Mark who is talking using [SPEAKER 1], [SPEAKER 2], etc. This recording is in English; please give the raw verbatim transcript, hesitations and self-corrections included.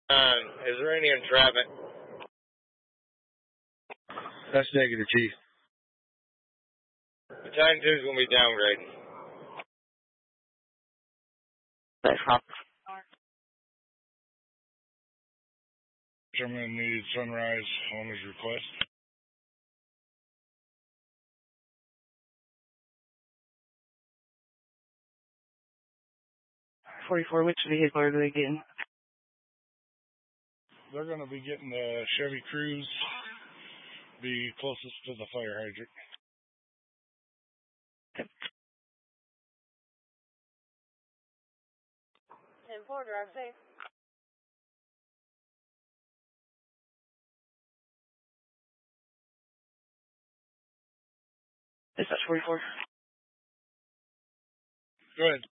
[SPEAKER 1] Um, is there any in traffic?
[SPEAKER 2] That's negative, Chief.
[SPEAKER 1] Battalion two is going to be downgraded.
[SPEAKER 3] That's hot.
[SPEAKER 2] I'm going to need Sunrise on his request.
[SPEAKER 3] forty-four, which vehicle are they getting?
[SPEAKER 2] They're going to be getting the Chevy Cruze, the closest to the fire hydrant.
[SPEAKER 4] ten four, drive safe.
[SPEAKER 3] Is that forty-four?
[SPEAKER 2] Go ahead.